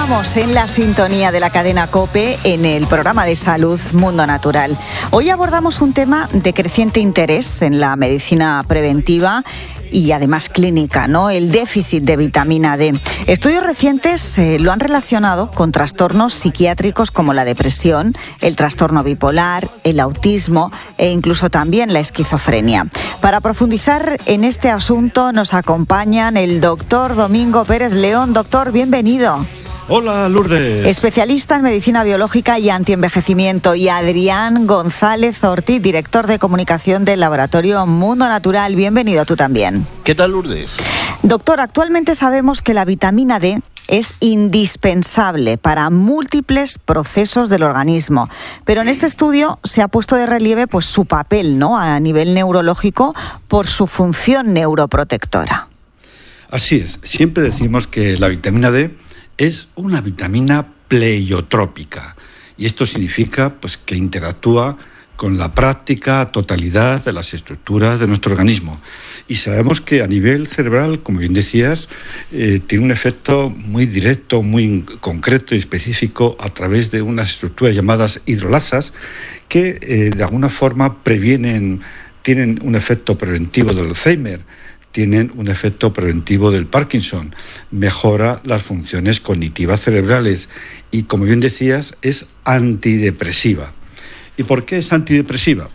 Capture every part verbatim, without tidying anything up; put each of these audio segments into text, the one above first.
Continuamos en la sintonía de la cadena COPE en el programa de salud Mundo Natural. Hoy abordamos un tema de creciente interés en la medicina preventiva y además clínica, ¿no? El déficit de vitamina D. Estudios recientes eh, lo han relacionado con trastornos psiquiátricos como la depresión, el trastorno bipolar, el autismo e incluso también la esquizofrenia. Para profundizar en este asunto nos acompañan el doctor Domingo Pérez León. Doctor, bienvenido. Hola, Lourdes. Especialista en medicina biológica y antienvejecimiento. Y Adrián González Ortiz, director de comunicación del laboratorio Mundo Natural. Bienvenido tú también. ¿Qué tal, Lourdes? Doctor, actualmente sabemos que la vitamina D es indispensable para múltiples procesos del organismo. Pero en este estudio se ha puesto de relieve pues, su papel, ¿no?, a nivel neurológico por su función neuroprotectora. Así es. Siempre decimos que la vitamina D es una vitamina pleiotrópica y esto significa pues, que interactúa con la práctica totalidad de las estructuras de nuestro organismo. Y sabemos que a nivel cerebral, como bien decías, eh, tiene un efecto muy directo, muy concreto y específico a través de unas estructuras llamadas hidrolasas que eh, de alguna forma previenen, tienen un efecto preventivo del Alzheimer, tienen un efecto preventivo del Parkinson, mejora las funciones cognitivas cerebrales y, como bien decías, es antidepresiva. ¿Y por qué es antidepresiva?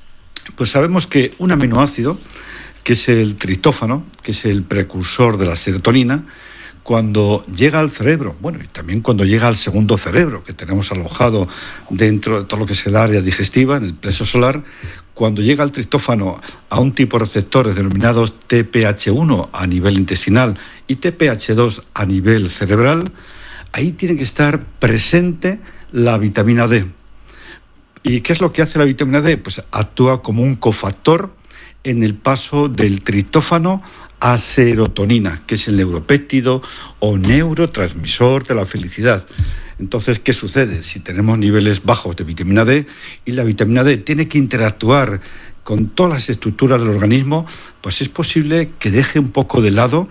Pues sabemos que un aminoácido, que es el triptófano, que es el precursor de la serotonina, cuando llega al cerebro, bueno, y también cuando llega al segundo cerebro, que tenemos alojado dentro de todo lo que es el área digestiva, en el plexo solar, cuando llega el triptófano a un tipo de receptores denominados T P H uno a nivel intestinal y T P H dos a nivel cerebral, ahí tiene que estar presente la vitamina D. ¿Y qué es lo que hace la vitamina D? Pues actúa como un cofactor en el paso del triptófano a serotonina, que es el neuropéptido o neurotransmisor de la felicidad. Entonces, ¿qué sucede? Si tenemos niveles bajos de vitamina D y la vitamina D tiene que interactuar con todas las estructuras del organismo, pues es posible que deje un poco de lado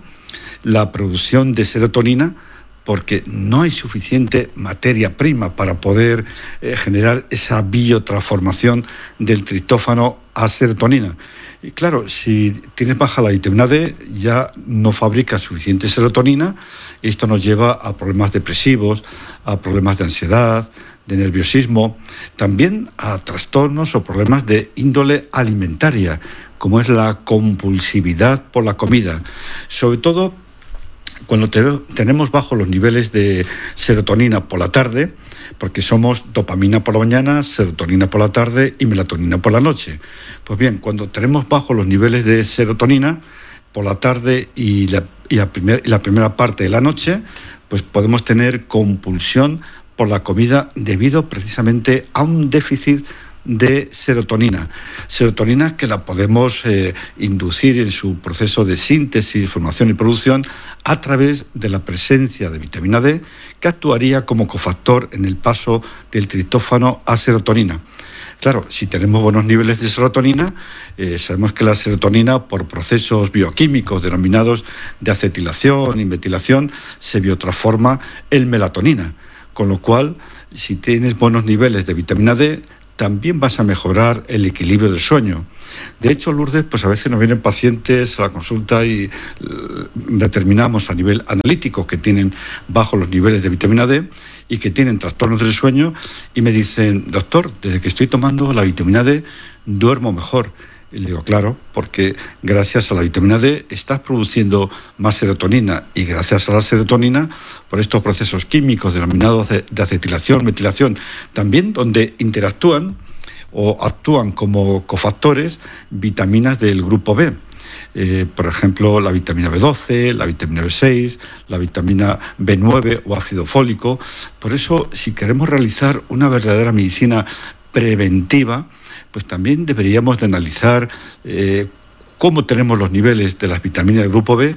la producción de serotonina porque no hay suficiente materia prima para poder eh, generar esa biotransformación del triptófano a serotonina. Y claro, si tienes baja la vitamina D, ya no fabrica suficiente serotonina y esto nos lleva a problemas depresivos, a problemas de ansiedad, de nerviosismo, también a trastornos o problemas de índole alimentaria, como es la compulsividad por la comida. Sobre todo cuando te, tenemos bajos los niveles de serotonina por la tarde, porque somos dopamina por la mañana, serotonina por la tarde y melatonina por la noche. Pues bien, cuando tenemos bajos los niveles de serotonina por la tarde y la, y la, primer, y la primera parte de la noche, pues podemos tener compulsión por la comida debido precisamente a un déficit de serotonina. Serotonina que la podemos eh, inducir en su proceso de síntesis, formación y producción a través de la presencia de vitamina D, que actuaría como cofactor en el paso del triptófano a serotonina. Claro, si tenemos buenos niveles de serotonina, eh, sabemos que la serotonina, por procesos bioquímicos denominados de acetilación y metilación, se biotransforma en melatonina. Con lo cual, si tienes buenos niveles de vitamina D, también vas a mejorar el equilibrio del sueño. De hecho, Lourdes, pues a veces nos vienen pacientes a la consulta y eh, determinamos a nivel analítico que tienen bajos los niveles de vitamina D y que tienen trastornos del sueño y me dicen, doctor, desde que estoy tomando la vitamina D duermo mejor. Y le digo, claro, porque gracias a la vitamina D estás produciendo más serotonina y gracias a la serotonina, por estos procesos químicos denominados de, de acetilación, metilación, también donde interactúan o actúan como cofactores vitaminas del grupo B. Eh, por ejemplo, la vitamina B doce, la vitamina B seis, la vitamina B nueve o ácido fólico. Por eso, si queremos realizar una verdadera medicina preventiva, pues también deberíamos de analizar eh, cómo tenemos los niveles de las vitaminas del grupo B,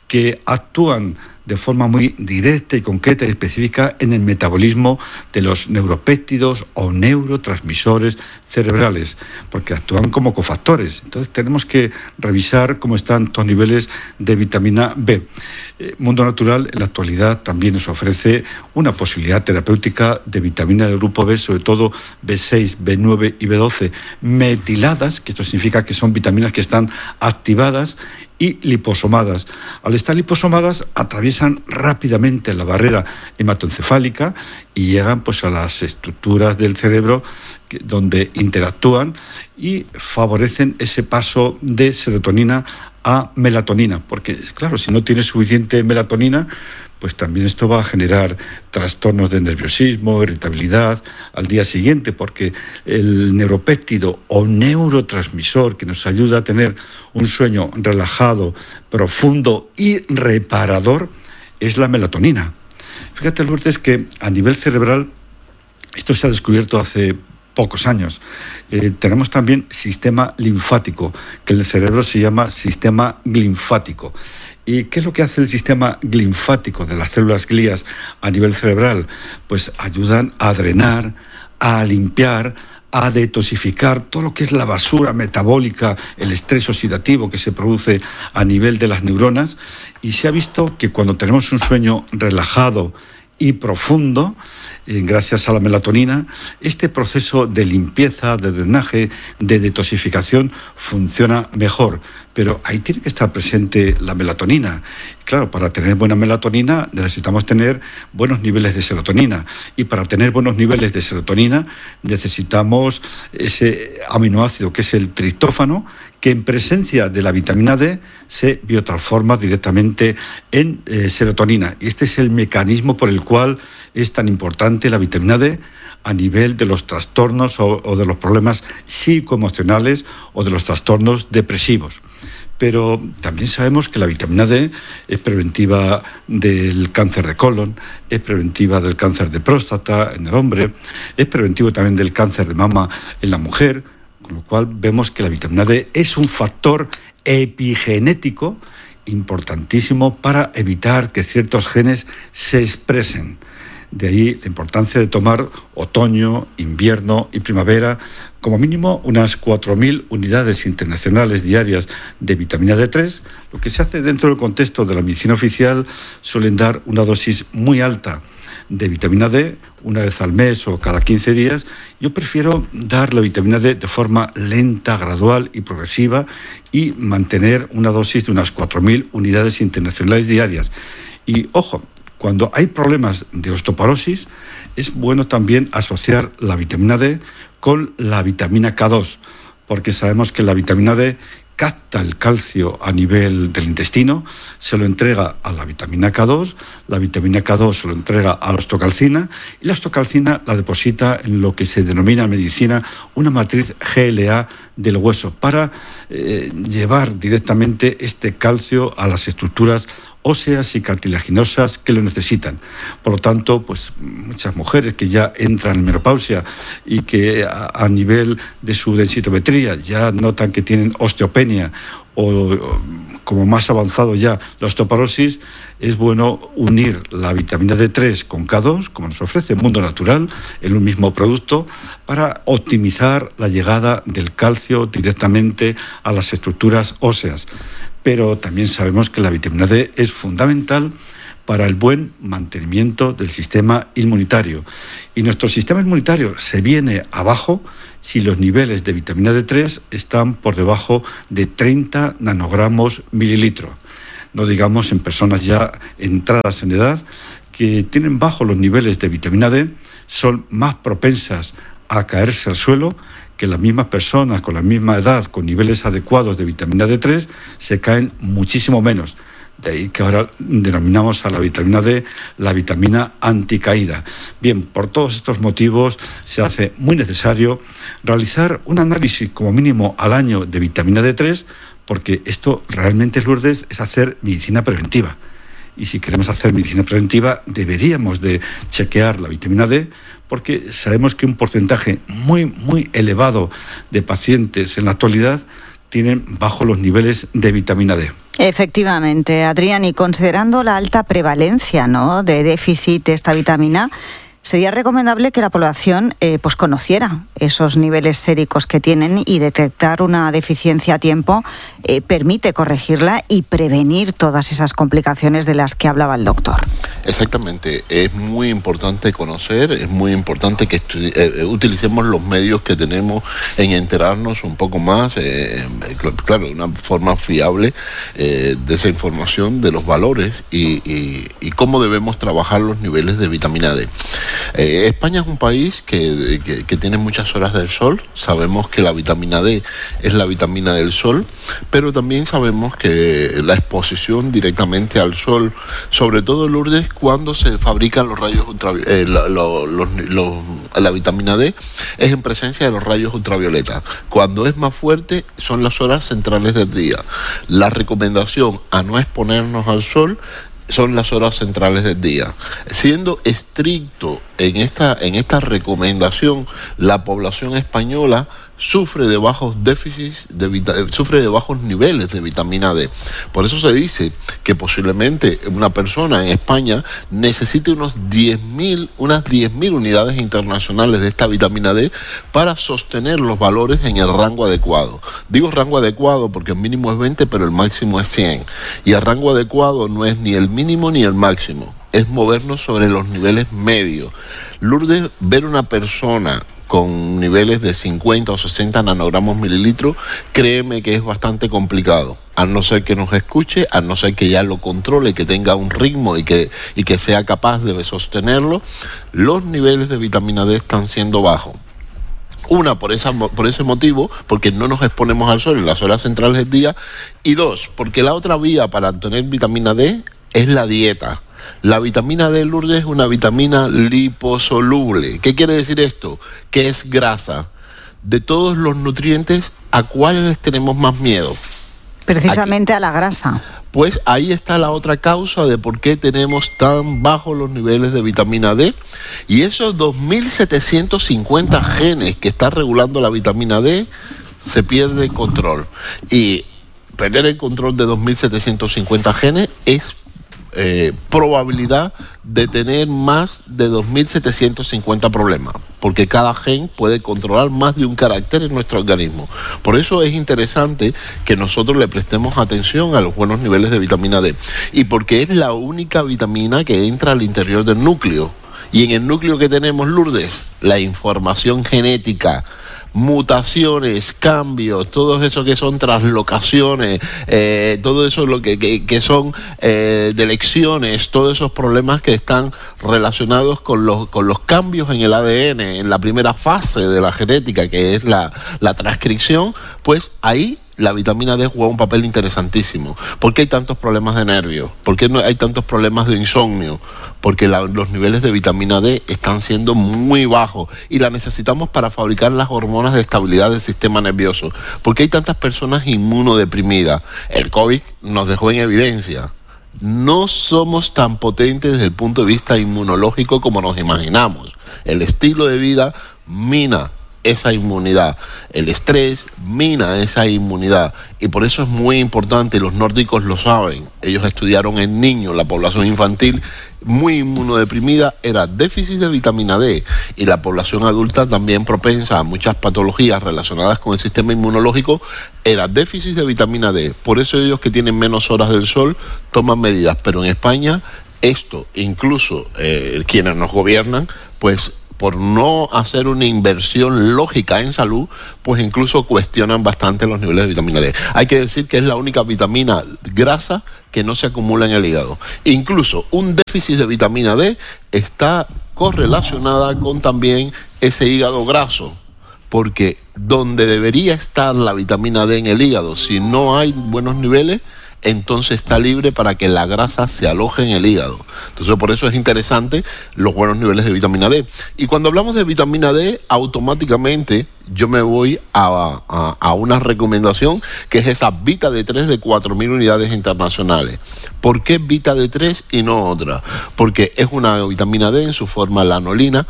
que actúan de forma muy directa y concreta y específica en el metabolismo de los neuropéptidos o neurotransmisores cerebrales, porque actúan como cofactores. Entonces tenemos que revisar cómo están estos niveles de vitamina B. Eh, Mundo Natural en la actualidad también nos ofrece una posibilidad terapéutica de vitamina del grupo B, sobre todo B seis, B nueve y B doce, metiladas, que esto significa que son vitaminas que están activadas y liposomadas. Al estar liposomadas atraviesan rápidamente la barrera hematoencefálica y llegan pues a las estructuras del cerebro que, donde interactúan y favorecen ese paso de serotonina a melatonina, porque claro, si no tienes suficiente melatonina, pues también esto va a generar trastornos de nerviosismo, irritabilidad al día siguiente, porque el neuropéptido o neurotransmisor que nos ayuda a tener un sueño relajado, profundo y reparador es la melatonina. Fíjate, Lourdes, que a nivel cerebral esto se ha descubierto hace pocos años. Eh, tenemos también sistema linfático, que en el cerebro se llama sistema linfático. ¿Y qué es lo que hace el sistema linfático de las células glías a nivel cerebral? Pues ayudan a drenar, a limpiar, a detoxificar todo lo que es la basura metabólica, el estrés oxidativo que se produce a nivel de las neuronas. Y se ha visto que cuando tenemos un sueño relajado y profundo, eh, gracias a la melatonina, este proceso de limpieza, de drenaje, de detoxificación funciona mejor. Pero ahí tiene que estar presente la melatonina. Claro, para tener buena melatonina necesitamos tener buenos niveles de serotonina. Y para tener buenos niveles de serotonina necesitamos ese aminoácido que es el triptófano, que en presencia de la vitamina D se biotransforma directamente en eh, serotonina. Y este es el mecanismo por el cual es tan importante la vitamina D a nivel de los trastornos o, o de los problemas psicoemocionales o de los trastornos depresivos. Pero también sabemos que la vitamina D es preventiva del cáncer de colon, es preventiva del cáncer de próstata en el hombre, es preventivo también del cáncer de mama en la mujer, con lo cual vemos que la vitamina D es un factor epigenético importantísimo para evitar que ciertos genes se expresen. De ahí la importancia de tomar otoño, invierno y primavera como mínimo unas cuatro mil unidades internacionales diarias de vitamina D tres. Lo que se hace dentro del contexto de la medicina oficial suelen dar una dosis muy alta de vitamina D una vez al mes o cada quince días. Yo prefiero dar la vitamina D de forma lenta, gradual y progresiva y mantener una dosis de unas cuatro mil unidades internacionales diarias. Y ojo, cuando hay problemas de osteoporosis, es bueno también asociar la vitamina D con la vitamina K dos, porque sabemos que la vitamina D capta el calcio a nivel del intestino, se lo entrega a la vitamina K dos, la vitamina K dos se lo entrega a la osteocalcina y la osteocalcina la deposita en lo que se denomina en medicina una matriz G L A del hueso para eh, llevar directamente este calcio a las estructuras óseas y cartilaginosas que lo necesitan. Por lo tanto, pues muchas mujeres que ya entran en menopausia y que a, a nivel de su densitometría ya notan que tienen osteopenia o, o como más avanzado ya la osteoporosis, es bueno unir la vitamina D tres con K dos, como nos ofrece Mundo Natural, en un mismo producto, para optimizar la llegada del calcio directamente a las estructuras óseas. Pero también sabemos que la vitamina D es fundamental para el buen mantenimiento del sistema inmunitario. Y nuestro sistema inmunitario se viene abajo si los niveles de vitamina D tres están por debajo de treinta nanogramos mililitro. No digamos en personas ya entradas en edad que tienen bajos los niveles de vitamina D, son más propensas a caerse al suelo, que las mismas personas con la misma edad, con niveles adecuados de vitamina D tres, se caen muchísimo menos. De ahí que ahora denominamos a la vitamina D la vitamina anticaída. Bien, por todos estos motivos se hace muy necesario realizar un análisis como mínimo al año de vitamina D tres, porque esto realmente, Lourdes, es hacer medicina preventiva. Y si queremos hacer medicina preventiva, deberíamos de chequear la vitamina D, porque sabemos que un porcentaje muy, muy elevado de pacientes en la actualidad tienen bajos los niveles de vitamina D. Efectivamente, Adrián, y considerando la alta prevalencia, ¿no?, de déficit de esta vitamina, sería recomendable que la población eh, pues conociera esos niveles séricos que tienen, y detectar una deficiencia a tiempo eh, permite corregirla y prevenir todas esas complicaciones de las que hablaba el doctor. Exactamente, es muy importante conocer, es muy importante que eh, utilicemos los medios que tenemos en enterarnos un poco más, eh, claro, de una forma fiable eh, de esa información, de los valores y, y, y cómo debemos trabajar los niveles de vitamina D. Eh, España es un país que, que, que tiene muchas horas del sol. Sabemos que la vitamina D es la vitamina del sol, pero también sabemos que la exposición directamente al sol, sobre todo, Lourdes, cuando se fabrican los rayos ultravioletas, eh, la, lo, los, los, la vitamina D es en presencia de los rayos ultravioleta. Cuando es más fuerte son las horas centrales del día. La recomendación a no exponernos al sol son las horas centrales del día. Siendo estricto en esta, en esta recomendación, la población española sufre de bajos déficits, de vita, sufre de bajos niveles de vitamina D. Por eso se dice que posiblemente una persona en España necesite unos diez mil, unas diez mil unidades internacionales de esta vitamina D para sostener los valores en el rango adecuado. Digo rango adecuado porque el mínimo es veinte, pero el máximo es cien. Y el rango adecuado no es ni el mínimo ni el máximo, es movernos sobre los niveles medios. Lourdes, ver una persona con niveles de cincuenta o sesenta nanogramos mililitros, créeme que es bastante complicado, a no ser que nos escuche, a no ser que ya lo controle, que tenga un ritmo y que, y que sea capaz de sostenerlo. Los niveles de vitamina D están siendo bajos. Una, por, esa, por ese motivo, porque no nos exponemos al sol en las horas centrales del día, y dos, porque la otra vía para obtener vitamina D es la dieta. La vitamina D, Lourdes, es una vitamina liposoluble. ¿Qué quiere decir esto? Que es grasa. De todos los nutrientes, ¿a cuáles tenemos más miedo? Precisamente Aquí. A la grasa. Pues ahí está la otra causa de por qué tenemos tan bajos los niveles de vitamina D. Y esos dos mil setecientos cincuenta genes que está regulando la vitamina D, se pierde el control. Y perder el control de dos mil setecientos cincuenta genes es Eh, probabilidad de tener más de dos mil setecientos cincuenta problemas, porque cada gen puede controlar más de un carácter en nuestro organismo. Por eso es interesante que nosotros le prestemos atención a los buenos niveles de vitamina D, y porque es la única vitamina que entra al interior del núcleo. Y en el núcleo que tenemos, Lourdes, la información genética, mutaciones, cambios, todo eso que son traslocaciones, eh, todo eso lo que, que, que son eh, delecciones, todos esos problemas que están relacionados con los, con los cambios en el A D N, en la primera fase de la genética, que es la, la transcripción, pues ahí la vitamina D juega un papel interesantísimo. ¿Por qué hay tantos problemas de nervios? ¿Por qué no hay tantos problemas de insomnio? Porque la, los niveles de vitamina D están siendo muy bajos y la necesitamos para fabricar las hormonas de estabilidad del sistema nervioso. ¿Por qué hay tantas personas inmunodeprimidas? El COVID nos dejó en evidencia. No somos tan potentes desde el punto de vista inmunológico como nos imaginamos. El estilo de vida mina esa inmunidad, el estrés mina esa inmunidad, y por eso es muy importante, los nórdicos lo saben, ellos estudiaron en niños, la población infantil muy inmunodeprimida era déficit de vitamina D, y la población adulta también propensa a muchas patologías relacionadas con el sistema inmunológico era déficit de vitamina D. Por eso ellos que tienen menos horas del sol toman medidas, pero en España esto, incluso eh, quienes nos gobiernan, pues por no hacer una inversión lógica en salud, pues incluso cuestionan bastante los niveles de vitamina D. Hay que decir que es la única vitamina grasa que no se acumula en el hígado. Incluso un déficit de vitamina D está correlacionada con también ese hígado graso, porque donde debería estar la vitamina D en el hígado, si no hay buenos niveles, entonces está libre para que la grasa se aloje en el hígado. Entonces por eso es interesante los buenos niveles de vitamina D. Y cuando hablamos de vitamina D, automáticamente yo me voy a, a, a una recomendación que es esa Vita D tres de cuatro mil unidades internacionales. ¿Por qué Vita D tres y no otra? Porque es una vitamina D en su forma lanolina,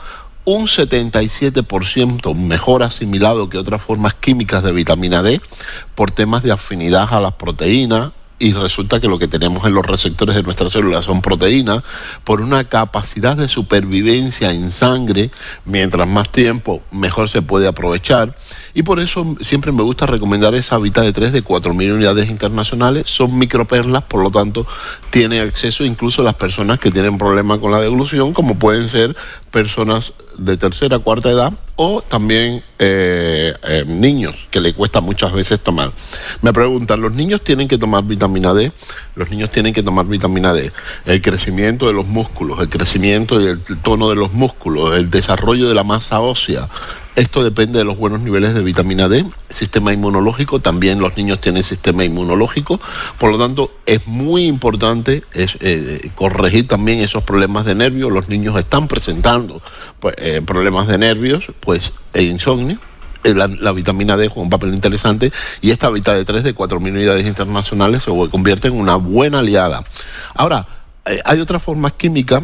un setenta y siete por ciento mejor asimilado que otras formas químicas de vitamina D por temas de afinidad a las proteínas, y resulta que lo que tenemos en los receptores de nuestras células son proteínas, por una capacidad de supervivencia en sangre. Mientras más tiempo, mejor se puede aprovechar, y por eso siempre me gusta recomendar esa Vita D tres de cuatro mil unidades internacionales. Son microperlas, por lo tanto tiene acceso incluso las personas que tienen problemas con la deglución, como pueden ser personas de tercera, cuarta edad, o también eh, eh, niños, que le cuesta muchas veces tomar. Me preguntan, ¿los niños tienen que tomar vitamina D? Los niños tienen que tomar vitamina D. El crecimiento de los músculos, el crecimiento y el tono de los músculos, el desarrollo de la masa ósea, esto depende de los buenos niveles de vitamina D. Sistema inmunológico, también los niños tienen sistema inmunológico, por lo tanto es muy importante es, eh, corregir también esos problemas de nervios. Los niños están presentando pues, eh, problemas de nervios, pues e insomnio. La, la vitamina D juega un papel interesante, y esta Vita D tres de cuatro mil unidades internacionales se convierte en una buena aliada. Ahora, eh, hay otras formas químicas,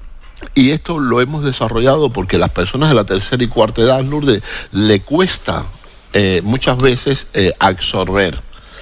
y esto lo hemos desarrollado porque las personas de la tercera y cuarta edad, Lourdes, le cuesta eh, muchas veces eh, absorber.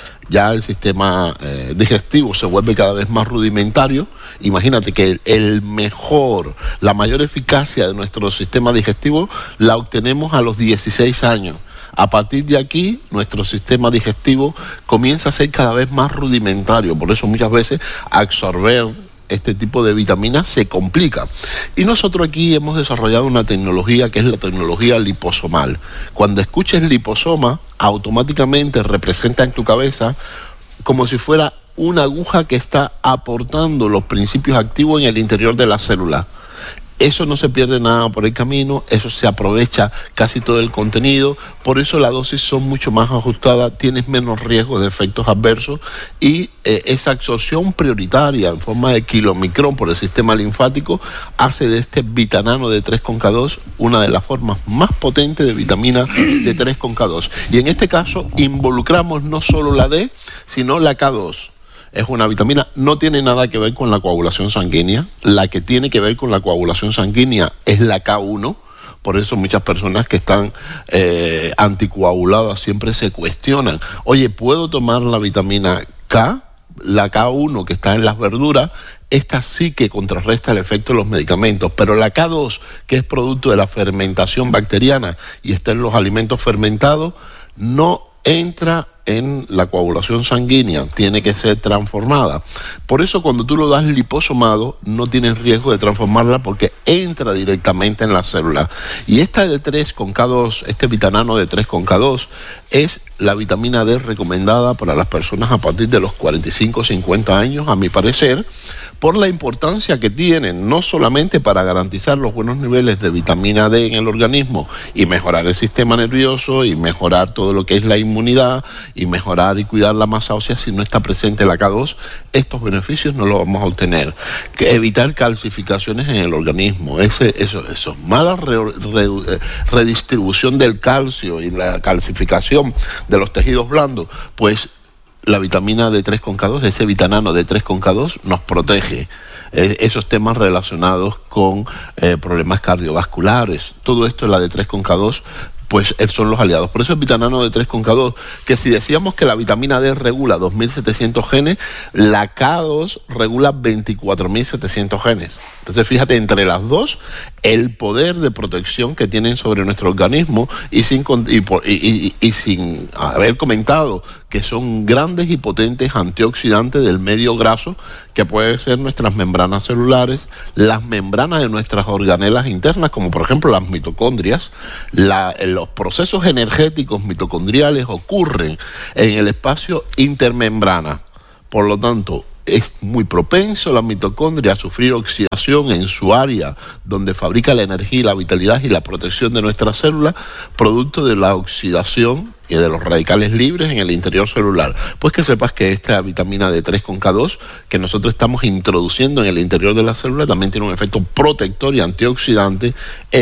Ya el sistema eh, digestivo se vuelve cada vez más rudimentario. Imagínate que el, el mejor, la mayor eficacia de nuestro sistema digestivo la obtenemos a los dieciséis años. A partir de aquí, nuestro sistema digestivo comienza a ser cada vez más rudimentario. Por eso muchas veces absorber este tipo de vitaminas se complica. Y nosotros aquí hemos desarrollado una tecnología que es la tecnología liposomal. Cuando escuches liposoma, automáticamente representa en tu cabeza como si fuera una aguja que está aportando los principios activos en el interior de la célula. Eso no se pierde nada por el camino, eso se aprovecha casi todo el contenido, por eso las dosis son mucho más ajustadas, tienes menos riesgo de efectos adversos, y eh, esa absorción prioritaria en forma de kilomicrón por el sistema linfático hace de este Vitanano D tres con K dos una de las formas más potentes de vitamina D tres con K dos. Y en este caso involucramos no solo la D, sino la K dos. Es una vitamina, no tiene nada que ver con la coagulación sanguínea. La que tiene que ver con la coagulación sanguínea es la K uno. Por eso muchas personas que están eh, anticoaguladas siempre se cuestionan. Oye, ¿puedo tomar la vitamina K? La K uno que está en las verduras, esta sí que contrarresta el efecto de los medicamentos. Pero la K dos, que es producto de la fermentación bacteriana y está en los alimentos fermentados, no entra en la coagulación sanguínea, tiene que ser transformada. Por eso cuando tú lo das liposomado no tienes riesgo de transformarla, porque entra directamente en la célula. Y esta D tres con K dos, este Vitanano D tres con K dos, es la vitamina D recomendada para las personas a partir de los cuarenta y cinco a cincuenta años, a mi parecer, por la importancia que tienen, no solamente para garantizar los buenos niveles de vitamina D en el organismo y mejorar el sistema nervioso y mejorar todo lo que es la inmunidad y mejorar y cuidar la masa ósea. Si no está presente la K dos, estos beneficios no los vamos a obtener. Que evitar calcificaciones en el organismo, ese, eso, eso, mala re, re, redistribución del calcio y la calcificación de los tejidos blandos, pues la vitamina D tres con K dos, ese Vitanano D tres con K dos nos protege. Eh, esos temas relacionados con eh, problemas cardiovasculares, todo esto es la D tres con K dos, pues son los aliados. Por eso el Vitanano D tres con K dos, que si decíamos que la vitamina D regula dos mil setecientos genes, la K dos regula veinticuatro mil setecientos genes. Entonces fíjate, entre las dos, el poder de protección que tienen sobre nuestro organismo, y sin, y, y, y, y sin haber comentado que son grandes y potentes antioxidantes del medio graso, que pueden ser nuestras membranas celulares, las membranas de nuestras organelas internas, como por ejemplo las mitocondrias. La, los procesos energéticos mitocondriales ocurren en el espacio intermembrana. Por lo tanto, es muy propenso la mitocondria a sufrir oxidación en su área donde fabrica la energía y la vitalidad y la protección de nuestras células, producto de la oxidación y de los radicales libres en el interior celular. Pues que sepas que esta vitamina D tres con K dos que nosotros estamos introduciendo en el interior de la célula también tiene un efecto protector y antioxidante en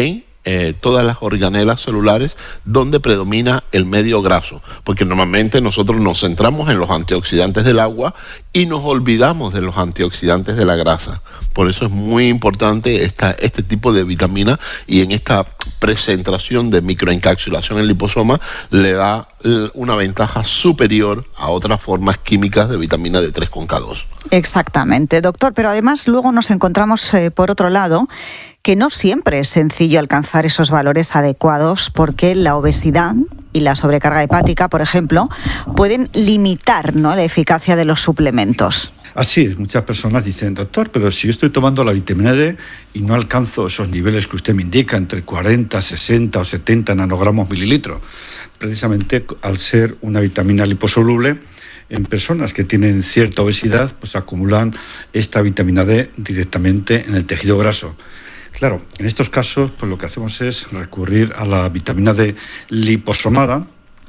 eh, todas las organelas celulares donde predomina el medio graso, porque normalmente nosotros nos centramos en los antioxidantes del agua y nos olvidamos de los antioxidantes de la grasa. Por eso es muy importante esta, este tipo de vitamina, y en esta presentación de microencapsulación en liposoma le da una ventaja superior a otras formas químicas de vitamina D tres con K dos. Exactamente, doctor, pero además luego nos encontramos eh, por otro lado que no siempre es sencillo alcanzar esos valores adecuados, porque la obesidad y la sobrecarga hepática, por ejemplo, pueden limitar, ¿no?, la eficacia de los suplementos. Así es, muchas personas dicen, doctor, pero si yo estoy tomando la vitamina D y no alcanzo esos niveles que usted me indica, entre cuarenta, sesenta o setenta nanogramos mililitro, precisamente al ser una vitamina liposoluble, en personas que tienen cierta obesidad, pues acumulan esta vitamina D directamente en el tejido graso. Claro, en estos casos, pues lo que hacemos es recurrir a la vitamina D liposomada,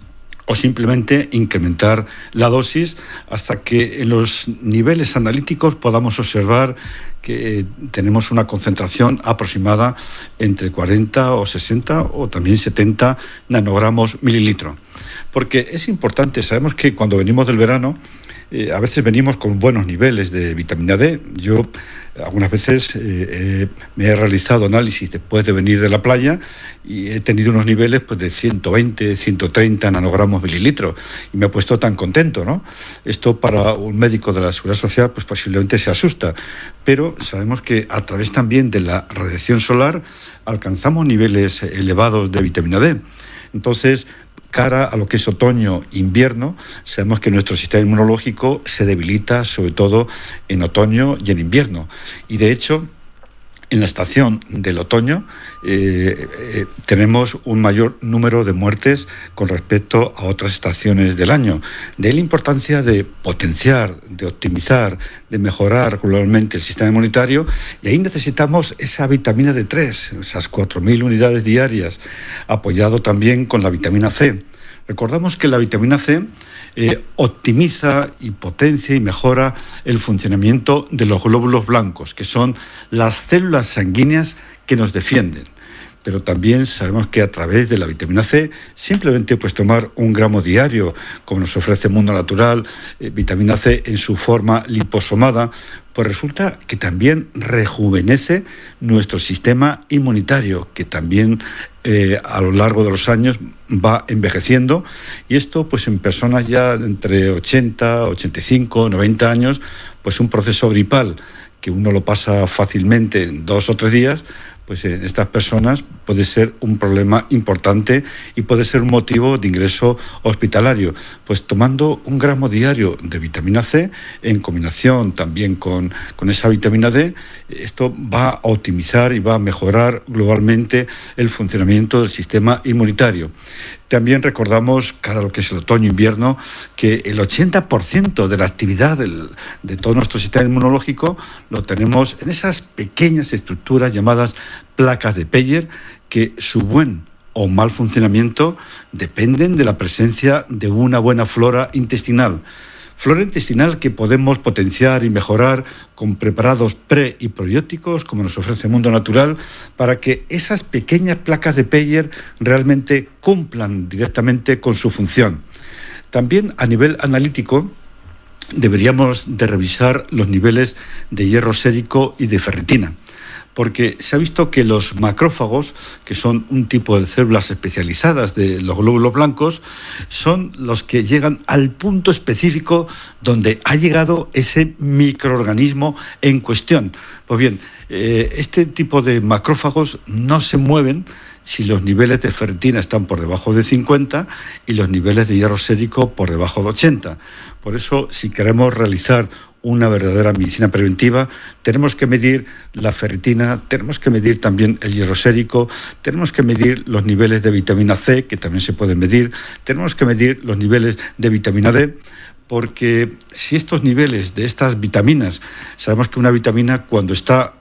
o simplemente incrementar la dosis hasta que en los niveles analíticos podamos observar que tenemos una concentración aproximada entre cuarenta o sesenta o también setenta nanogramos mililitro. Porque es importante, sabemos que cuando venimos del verano, eh, a veces venimos con buenos niveles de vitamina D. Yo algunas veces eh, eh, me he realizado análisis después de venir de la playa y he tenido unos niveles pues, de ciento veinte, ciento treinta nanogramos mililitros, y me he puesto tan contento, ¿no? Esto para un médico de la Seguridad Social pues posiblemente se asusta, pero sabemos que a través también de la radiación solar alcanzamos niveles elevados de vitamina D. Entonces, cara a lo que es otoño, invierno, sabemos que nuestro sistema inmunológico se debilita sobre todo en otoño y en invierno. Y de hecho, en la estación del otoño eh, eh, tenemos un mayor número de muertes con respecto a otras estaciones del año. De ahí la importancia de potenciar, de optimizar, de mejorar globalmente el sistema inmunitario, y ahí necesitamos esa vitamina D tres, esas cuatro mil unidades diarias, apoyado también con la vitamina C. Recordamos que la vitamina C eh, optimiza y potencia y mejora el funcionamiento de los glóbulos blancos, que son las células sanguíneas que nos defienden. Pero también sabemos que a través de la vitamina C, simplemente pues tomar un gramo diario, como nos ofrece Mundo Natural, eh, vitamina C en su forma liposomada, pues resulta que también rejuvenece nuestro sistema inmunitario, que también eh, a lo largo de los años va envejeciendo, y esto pues en personas ya entre ochenta, ochenta y cinco, noventa años, pues un proceso gripal que uno lo pasa fácilmente en dos o tres días, pues en estas personas puede ser un problema importante y puede ser un motivo de ingreso hospitalario. Pues tomando un gramo diario de vitamina C, en combinación también con, con esa vitamina D, esto va a optimizar y va a mejorar globalmente el funcionamiento del sistema inmunitario. También recordamos, cara a lo que es el otoño-invierno, que el ochenta por ciento de la actividad del, de todo nuestro sistema inmunológico lo tenemos en esas pequeñas estructuras llamadas placas de Peyer, que su buen o mal funcionamiento dependen de la presencia de una buena flora intestinal. Flora intestinal que podemos potenciar y mejorar con preparados pre y probióticos, como nos ofrece Mundo Natural, para que esas pequeñas placas de Peyer realmente cumplan directamente con su función. También a nivel analítico deberíamos de revisar los niveles de hierro sérico y de ferritina, porque se ha visto que los macrófagos, que son un tipo de células especializadas de los glóbulos blancos, son los que llegan al punto específico donde ha llegado ese microorganismo en cuestión. Pues bien, eh, este tipo de macrófagos no se mueven si los niveles de ferritina están por debajo de cincuenta y los niveles de hierro sérico por debajo de ochenta. Por eso, si queremos realizar una verdadera medicina preventiva, tenemos que medir la ferritina, tenemos que medir también el hierro sérico, tenemos que medir los niveles de vitamina C, que también se pueden medir, tenemos que medir los niveles de vitamina D, porque si estos niveles de estas vitaminas, sabemos que una vitamina cuando está